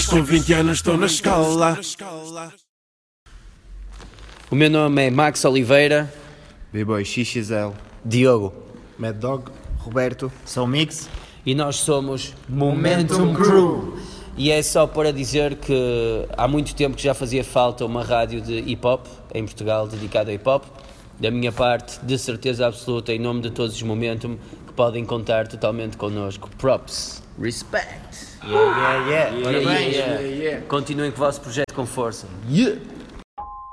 com 20 anos estou na escola. O meu nome é Max Oliveira. B-Boy XXL. Diogo. Mad Dog. Roberto. São Mix. E nós somos Momentum Crew. E é só para dizer que há muito tempo que já fazia falta uma rádio de hip-hop em Portugal dedicada a hip-hop. Da minha parte, de certeza absoluta, em nome de todos os Momentum, que podem contar totalmente connosco. Props. Respect. Yeah. Parabéns. Continuem com o vosso projeto com força. Yeah.